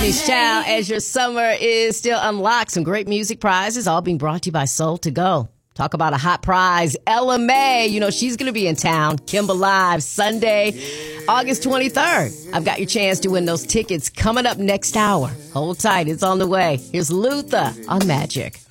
Child, as your summer is still unlocked, some great music prizes all being brought to you by Soul to Go. Talk about a hot prize. Ella May, she's going to be in town. Kimba Live, Sunday, August 23rd. I've got your chance to win those tickets coming up next hour. Hold tight, it's on the way. Here's Luther on Magic.